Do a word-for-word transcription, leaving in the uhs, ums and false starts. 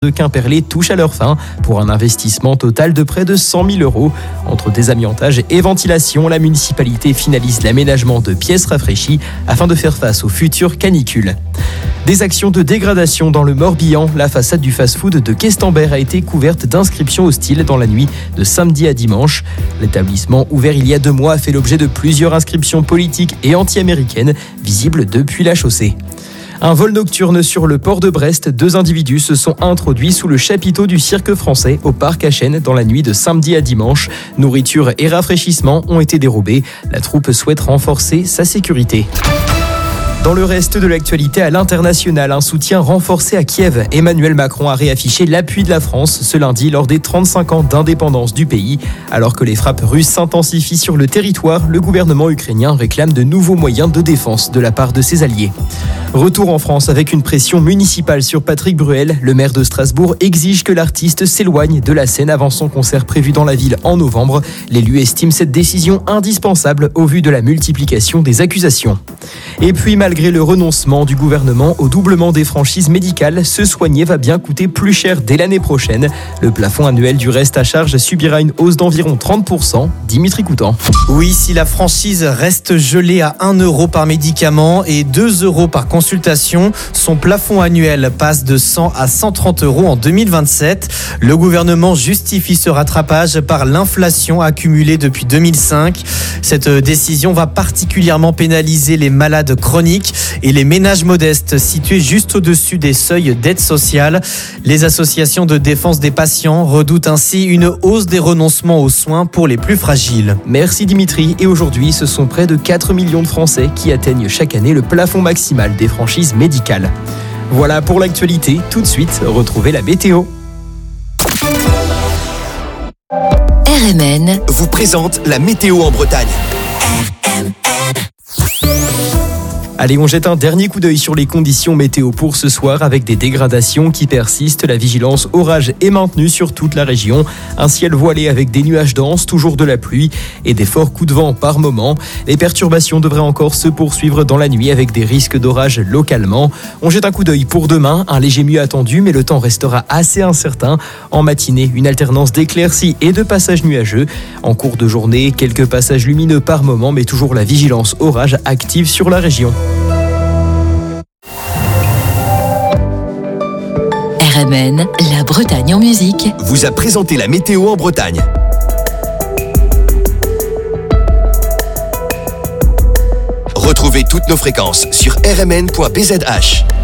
de Quimperlé touchent à leur fin pour un investissement total de près de cent mille euros. Entre désamiantage et ventilation, la municipalité finalise l'aménagement de pièces rafraîchies afin de faire face aux futures canicules. Des actions de dégradation dans le Morbihan. La façade du fast-food de Questembert a été couverte d'inscriptions hostiles dans la nuit de samedi à dimanche. L'établissement, ouvert il y a deux mois, a fait l'objet de plusieurs inscriptions politiques et anti-américaines visibles depuis la chaussée. Un vol nocturne sur le port de Brest. Deux individus se sont introduits sous le chapiteau du cirque français au parc à Chênes dans la nuit de samedi à dimanche. Nourriture et rafraîchissements ont été dérobés. La troupe souhaite renforcer sa sécurité. Dans le reste de l'actualité à l'international, un soutien renforcé à Kiev. Emmanuel Macron a réaffiché l'appui de la France ce lundi lors des trente-cinq ans d'indépendance du pays. Alors que les frappes russes s'intensifient sur le territoire, le gouvernement ukrainien réclame de nouveaux moyens de défense de la part de ses alliés. Retour en France avec une pression municipale sur Patrick Bruel. Le maire de Strasbourg exige que l'artiste s'éloigne de la scène avant son concert prévu dans la ville en novembre. L'élu estime cette décision indispensable au vu de la multiplication des accusations. Et puis, malgré le renoncement du gouvernement au doublement des franchises médicales, se soigner va bien coûter plus cher dès l'année prochaine. Le plafond annuel du reste à charge subira une hausse d'environ trente pour cent. Dimitri Coutan. Oui, si la franchise reste gelée à un euro par médicament et deux euros par consultation, son plafond annuel passe de cent à cent trente euros en deux mille vingt-sept. Le gouvernement justifie ce rattrapage par l'inflation accumulée depuis deux mille cinq. Cette décision va particulièrement pénaliser les malades chroniques et les ménages modestes situés juste au-dessus des seuils d'aide sociale. Les associations de défense des patients redoutent ainsi une hausse des renoncements aux soins pour les plus fragiles. Merci Dimitri. Et aujourd'hui, ce sont près de quatre millions de Français qui atteignent chaque année le plafond maximal des franchises médicales. Voilà pour l'actualité. Tout de suite, retrouvez la météo. R M N vous présente la météo en Bretagne. Allez, on jette un dernier coup d'œil sur les conditions météo pour ce soir avec des dégradations qui persistent. La vigilance orage est maintenue sur toute la région. Un ciel voilé avec des nuages denses, toujours de la pluie et des forts coups de vent par moment. Les perturbations devraient encore se poursuivre dans la nuit avec des risques d'orage localement. On jette un coup d'œil pour demain, un léger mieux attendu, mais le temps restera assez incertain. En matinée, une alternance d'éclaircies et de passages nuageux. En cours de journée, quelques passages lumineux par moment, mais toujours la vigilance orage active sur la région. R M N, la Bretagne en musique, vous a présenté la météo en Bretagne. Retrouvez toutes nos fréquences sur r m n point b z h.